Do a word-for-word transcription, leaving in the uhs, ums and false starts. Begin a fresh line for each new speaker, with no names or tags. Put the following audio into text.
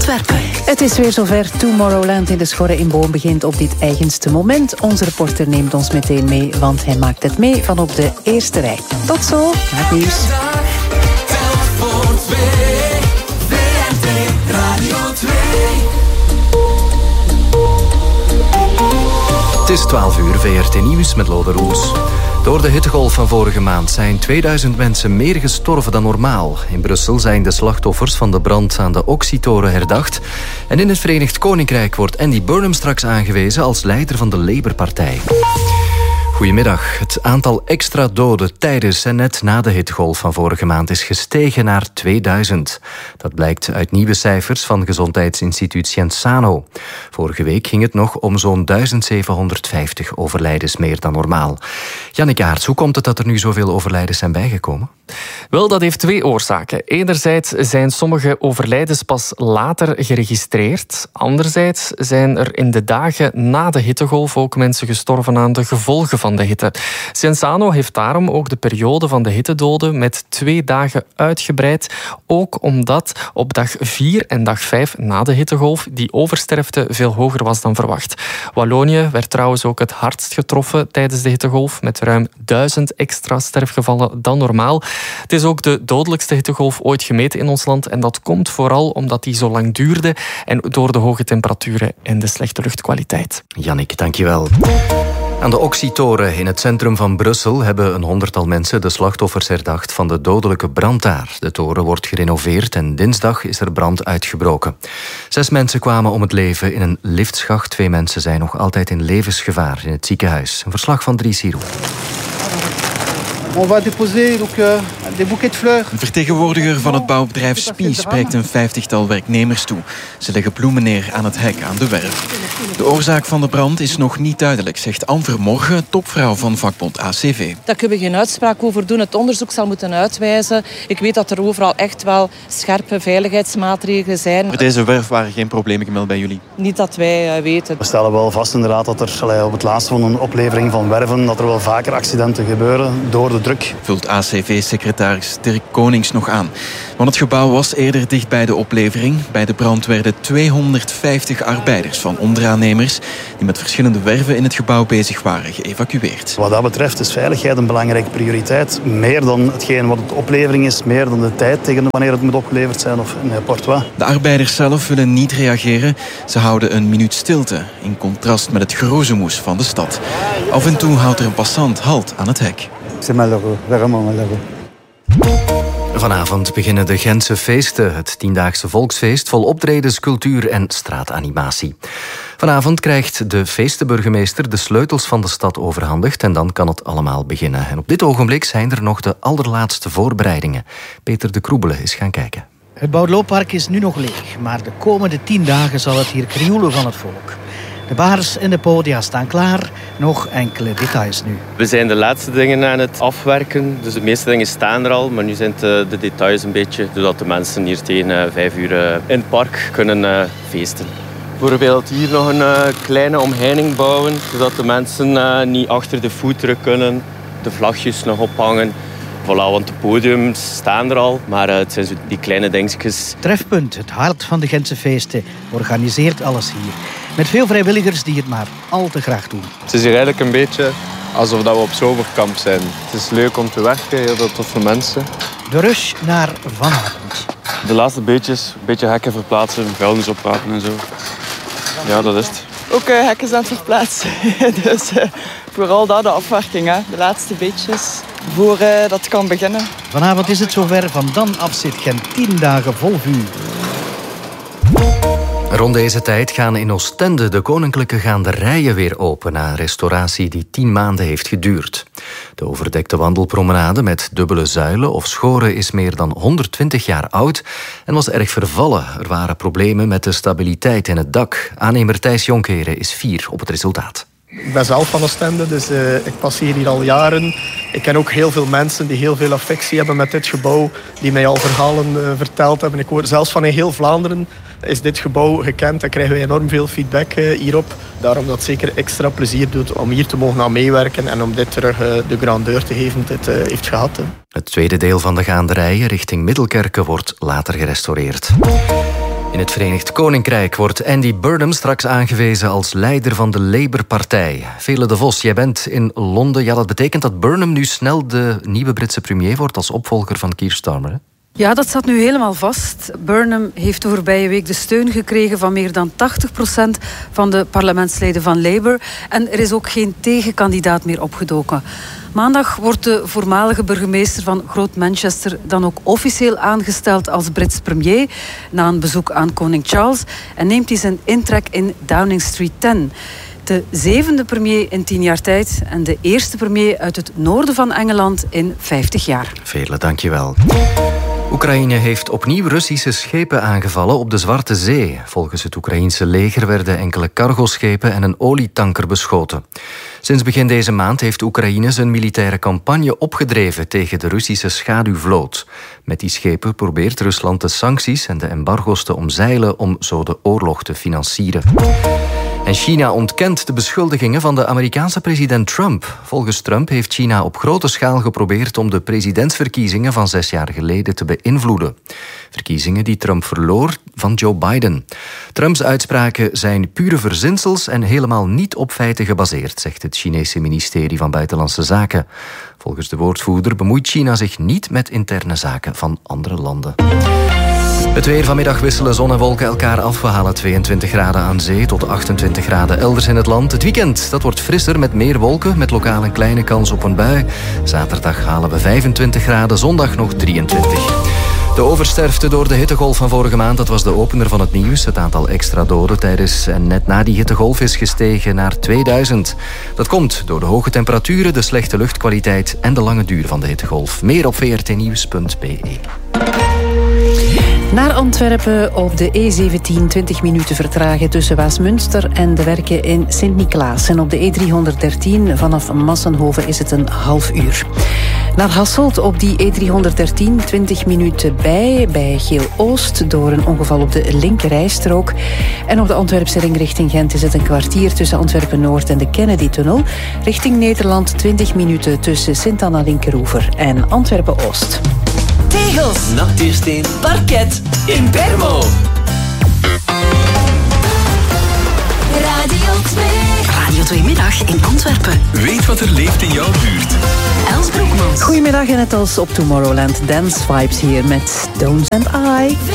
Antwerpen.
Het is weer zover. Tomorrowland in de Schorre in Boom begint op dit eigenste moment. Onze reporter neemt ons meteen mee, want hij maakt het mee van op de eerste rij. Tot zo, naar het nieuws.
Het is twaalf uur, V R T Nieuws met Lode Roos. Door de hittegolf van vorige maand zijn tweeduizend mensen meer gestorven dan normaal. In Brussel zijn de slachtoffers van de brand aan de Oxy-toren herdacht. En in het Verenigd Koninkrijk wordt Andy Burnham straks aangewezen als leider van de Labour-partij. Goedemiddag. Het aantal extra doden tijdens en net na de hittegolf van vorige maand is gestegen naar tweeduizend. Dat blijkt uit nieuwe cijfers van gezondheidsinstituut Cienzano. Vorige week ging het nog om zo'n duizendzevenhonderdvijftig overlijdens meer dan normaal. Jannik Aerts, hoe komt het dat er nu zoveel overlijdens zijn bijgekomen?
Wel, dat heeft twee oorzaken. Enerzijds zijn sommige overlijdens pas later geregistreerd. Anderzijds zijn er in de dagen na de hittegolf ook mensen gestorven aan de gevolgen van de hitte. Cienzano heeft daarom ook de periode van de hittedoden met twee dagen uitgebreid. Ook omdat op dag vier en dag vijf na de hittegolf die oversterfte veel hoger was dan verwacht. Wallonië werd trouwens ook het hardst getroffen tijdens de hittegolf met ruim duizend extra sterfgevallen dan normaal. Het is ook de dodelijkste hittegolf ooit gemeten in ons land en dat komt vooral omdat die zo lang duurde en door de hoge temperaturen en de slechte luchtkwaliteit.
Jannik, dankjewel. Aan de Oxy-toren in het centrum van Brussel hebben een honderdtal mensen de slachtoffers herdacht van de dodelijke brand daar. De toren wordt gerenoveerd en dinsdag is er brand uitgebroken. Zes mensen kwamen om het leven in een liftschacht. Twee mensen zijn nog altijd in levensgevaar in het ziekenhuis. Een verslag van Dries Sirou.
On va déposer donc euh, des bouquets de fleurs.
Een vertegenwoordiger van het bouwbedrijf Spie spreekt een vijftigtal werknemers toe. Ze leggen bloemen neer aan het hek aan de werf. De oorzaak van de brand is nog niet duidelijk, zegt Anne Vermorgen, topvrouw van vakbond A C V.
Daar kunnen we geen uitspraak over doen. Het onderzoek zal moeten uitwijzen. Ik weet dat er overal echt wel scherpe veiligheidsmaatregelen zijn.
Voor deze werf waren geen problemen gemeld bij jullie?
Niet dat wij uh, weten.
We stellen wel vast inderdaad dat er allee, op het laatste van een oplevering van werven dat er wel vaker accidenten gebeuren door de druk.
Vult A C V-secretaris Dirk Konings nog aan. Want het gebouw was eerder dicht bij de oplevering. Bij de brand werden tweehonderdvijftig arbeiders van onderaannemers die met verschillende werven in het gebouw bezig waren geëvacueerd.
Wat dat betreft is veiligheid een belangrijke prioriteit. Meer dan hetgeen wat de oplevering is, meer dan de tijd tegen wanneer het moet opgeleverd zijn of n'importe wat.
De arbeiders zelf willen niet reageren. Ze houden een minuut stilte, in contrast met het geroezemoes van de stad. Af en toe houdt er een passant halt aan het hek.
C'est malheureux, vraiment malheureux.
Vanavond beginnen de Gentse feesten, het tiendaagse volksfeest vol optredens, cultuur en straatanimatie. Vanavond krijgt de feestenburgemeester de sleutels van de stad overhandigd en dan kan het allemaal beginnen. En op dit ogenblik zijn er nog de allerlaatste voorbereidingen. Peter de Kroebele is gaan kijken.
Het Boudelooppark is nu nog leeg, maar de komende tien dagen zal het hier krioelen van het volk. De bars en de podia staan klaar. Nog enkele details nu.
We zijn de laatste dingen aan het afwerken. Dus de meeste dingen staan er al. Maar nu zijn de, de details een beetje... zodat de mensen hier tegen uh, vijf uur uh, in het park kunnen uh, feesten. Bijvoorbeeld hier nog een uh, kleine omheining bouwen. Zodat de mensen uh, niet achter de voeteren kunnen. De vlagjes nog ophangen. Voilà, want de podiums staan er al, maar uh, het zijn zo die kleine dingetjes.
Trefpunt, het hart van de Gentse feesten, organiseert alles hier. Met veel vrijwilligers die het maar al te graag doen.
Het is hier eigenlijk een beetje alsof we op zomerkamp zijn. Het is leuk om te werken, heel veel toffe mensen.
De rush naar vanavond.
De laatste beetjes, een beetje hekken verplaatsen, vuilnis oprapen en zo. Ja, dat is het.
Ook uh, hekken aan het verplaatsen. Dus uh, vooral dat, de afwerking, hè. De laatste beetjes. Voor uh, dat kan beginnen.
Vanavond is het zover. Van dan af zit Gent tien dagen vol vuur.
Rond deze tijd gaan in Oostende de koninklijke gaanderijen weer open na een restauratie die tien maanden heeft geduurd. De overdekte wandelpromenade met dubbele zuilen of schoren is meer dan honderdtwintig jaar oud en was erg vervallen. Er waren problemen met de stabiliteit in het dak. Aannemer Thijs Jonkeren is fier op het resultaat.
Ik ben zelf van Oostende, dus uh, ik passeer hier al jaren. Ik ken ook heel veel mensen die heel veel affectie hebben met dit gebouw, die mij al verhalen uh, verteld hebben. Ik hoor zelfs van in heel Vlaanderen is dit gebouw gekend en krijgen we enorm veel feedback uh, hierop. Daarom dat het zeker extra plezier doet om hier te mogen aan meewerken en om dit terug uh, de grandeur te geven dat het uh, heeft gehad. Hè.
Het tweede deel van de gaanderijen richting Middelkerke wordt later gerestaureerd. In het Verenigd Koninkrijk wordt Andy Burnham straks aangewezen als leider van de Labour-partij. Vele de Vos, jij bent in Londen. Ja, dat betekent dat Burnham nu snel de nieuwe Britse premier wordt als opvolger van Keir Starmer, hè?
Ja, dat staat nu helemaal vast. Burnham heeft de voorbije week de steun gekregen van meer dan tachtig procent van de parlementsleden van Labour. En er is ook geen tegenkandidaat meer opgedoken. Maandag wordt de voormalige burgemeester van Groot Manchester dan ook officieel aangesteld als Brits premier na een bezoek aan koning Charles en neemt hij zijn intrek in Downing Street tien. De zevende premier in tien jaar tijd en de eerste premier uit het noorden van Engeland in vijftig jaar.
Vele, dankjewel. Oekraïne heeft opnieuw Russische schepen aangevallen op de Zwarte Zee. Volgens het Oekraïense leger werden enkele cargoschepen en een olietanker beschoten. Sinds begin deze maand heeft Oekraïne zijn militaire campagne opgedreven tegen de Russische schaduwvloot. Met die schepen probeert Rusland de sancties en de embargo's te omzeilen om zo de oorlog te financieren. En China ontkent de beschuldigingen van de Amerikaanse president Trump. Volgens Trump heeft China op grote schaal geprobeerd om de presidentsverkiezingen van zes jaar geleden te beïnvloeden. Verkiezingen die Trump verloor van Joe Biden. Trumps uitspraken zijn pure verzinsels en helemaal niet op feiten gebaseerd, zegt het Chinese ministerie van Buitenlandse Zaken. Volgens de woordvoerder bemoeit China zich niet met interne zaken van andere landen. Het weer vanmiddag wisselen zon en wolken elkaar af. We halen tweeëntwintig graden aan zee tot achtentwintig graden elders in het land. Het weekend dat wordt frisser met meer wolken, met lokaal een kleine kans op een bui. Zaterdag halen we vijfentwintig graden, zondag nog drieëntwintig. De oversterfte door de hittegolf van vorige maand, dat was de opener van het nieuws. Het aantal extra doden tijdens en net na die hittegolf is gestegen naar tweeduizend. Dat komt door de hoge temperaturen, de slechte luchtkwaliteit en de lange duur van de hittegolf. Meer op v r t nieuws punt b e.
Naar Antwerpen op de E zeventien, twintig minuten vertragen tussen Waasmunster en de werken in Sint-Niklaas. En op de E driehonderddertien vanaf Massenhoven is het een half uur. Naar Hasselt op die E driehonderddertien, twintig minuten bij, bij Geel-Oost, door een ongeval op de linkerrijstrook. En op de Antwerpse ring richting Gent is het een kwartier tussen Antwerpen-Noord en de Kennedy-tunnel. Richting Nederland twintig minuten tussen Sint-Anna-Linkeroever en Antwerpen-Oost.
Tegels, natuursteen, parket, Impermo. Radio twee. Radio twee middag in Antwerpen.
Weet wat er leeft in jouw buurt.
Els Broekmans.
Goedemiddag en net als op Tomorrowland Dance Vibes hier met Stones and I.